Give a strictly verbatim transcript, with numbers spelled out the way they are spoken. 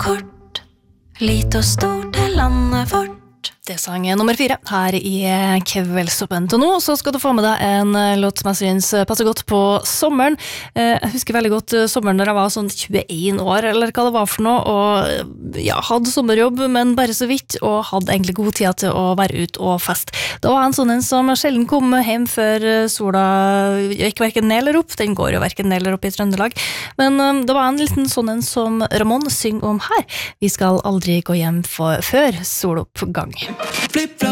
kort, lite og stort er landet vårt. Det sang nummer fire her i Kveldstoppen. Til nå så skal du få med deg en låt som jeg synes passer godt på sommeren. Jeg husker veldig godt sommeren da jeg var sånn tjueen år, eller hva det var for noe, og ja, hadde sommerjobb, men bare så vidt, og hadde egentlig god tid til å være ut og fest. Da var jeg en sånn en som sjelden kom hjem før sola gikk hverken ned eller opp. Den går jo hverken ned eller opp i Trøndelag. Men um, det var en liten sånn en som Ramon synger om her. Vi skal aldri gå hjem for, før soloppgang.